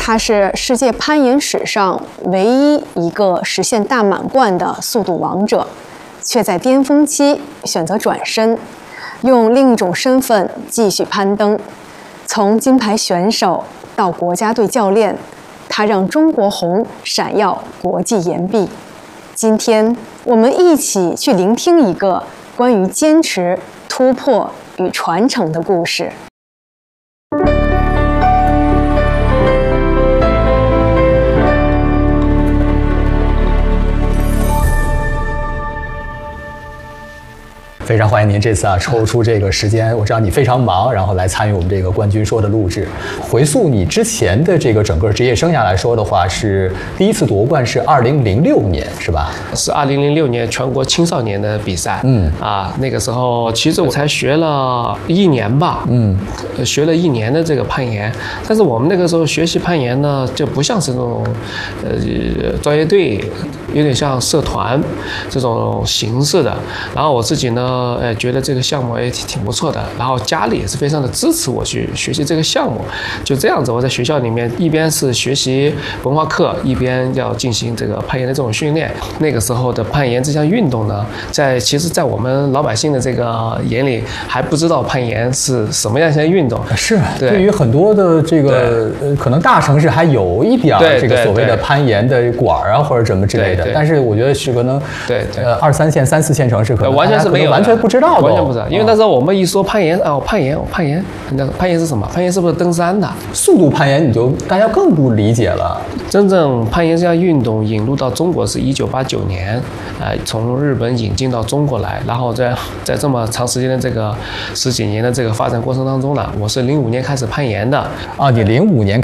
他是世界攀岩史上唯一一个实现大满贯的速度王者，却在巅峰期选择转身，用另一种身份继续攀登。从金牌选手到国家队教练，他让中国红闪耀国际岩壁。今天我们一起去聆听一个关于坚持、突破与传承的故事。 非常欢迎您这次抽出这个时间，我知道你非常忙，然后来参与我们这个冠军说的录制。回溯你之前的这个整个职业生涯来说的话，是第一次夺冠是2006年，是吧？ 是2006年全国青少年的比赛。那个时候其实我才学了1年吧。学了1年的这个攀岩，但是我们那个时候学习攀岩呢，就不像是那种专业队，有点像社团这种形式的。然后我自己呢。觉得这个项目也挺不错的，然后家里也是非常的支持我去学习这个项目。就这样子，我在学校里面一边是学习文化课，一边要进行这个攀岩的这种训练。那个时候的攀岩这项运动呢，其实在我们老百姓的这个眼里，还不知道攀岩是什么样一项运动。 是，对于很多的这个可能大城市还有一点这个所谓的攀岩的馆啊或者什么之类的，但是我觉得是可能2、3线、3、4线城市可能完全是没有。 完全不知道的， 完全不知道，因为那时候我们一说攀岩攀岩，那攀岩是什么？攀岩是不是登山的？ 速度攀岩大家更不理解了。 真正攀岩这项运动引入到中国是1989年，从日本引进到中国来，然后在这么长时间的这个10几年的这个发展过程当中呢，我是05年开始攀岩的。 你05年